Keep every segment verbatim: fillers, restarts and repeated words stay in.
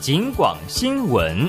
警广新闻。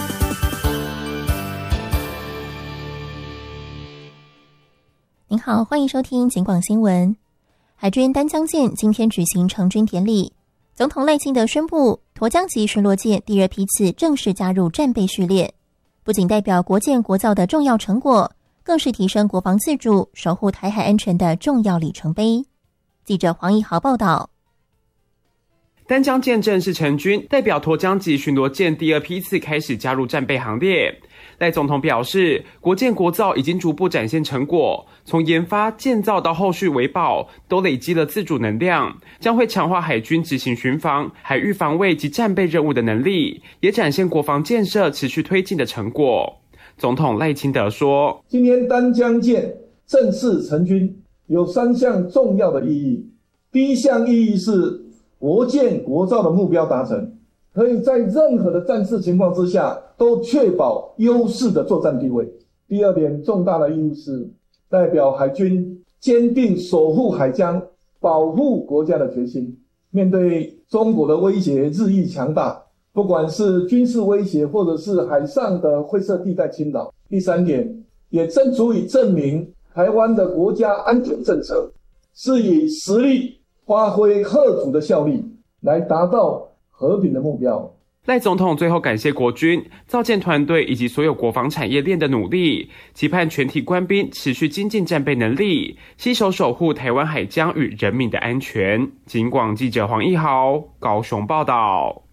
您好，欢迎收听警广新闻。海军丹江舰今天举行成军典礼，总统赖清德宣布，沱江级巡逻舰第二批次正式加入战备序列，不仅代表国建国造的重要成果，更是提升国防自主、守护台海安全的重要里程碑。记者黄义豪报道。 丹江舰正式成军，代表沱江级巡逻舰第二批次开始加入战备行列。赖总统表示，国建国造已经逐步展现成果，从研发、建造到后续维保，都累积了自主能量，将会强化海军执行巡防、海域防卫及战备任务的能力，也展现国防建设持续推进的成果。总统赖清德说， 今天丹江舰正式成军，有三项重要的意义。第一项意义是国建国造的目标达成，可以在任何的战事情况之下都确保优势的作战地位。第二点重大的意义是代表海军坚定守护海疆、保护国家的决心。面对中国的威胁日益强大，不管是军事威胁或者是海上的灰色地带侵扰。第三点也正足以证明台湾的国家安全政策是以实力发挥嚇阻的效力，来达到和平的目标。 赖总统最后感谢国军、造舰团队以及所有国防产业链的努力，期盼全体官兵持续精进战备能力，携手守护台湾海疆与人民的安全。警广记者黄义豪高雄报道。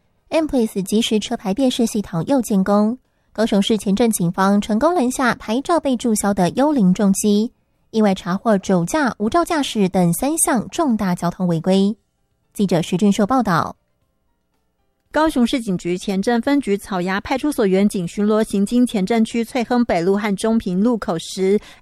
M P L S 即时车牌辨识系统又建功，高雄市前镇警方成功拦下牌照被注销的幽灵重机，意外查获酒驾、无照驾驶等三项重大交通违规。记者徐俊秀报道。 高雄市警局前镇分局草衙派出所员警巡逻行经前镇区翠亨北路和中平路口时，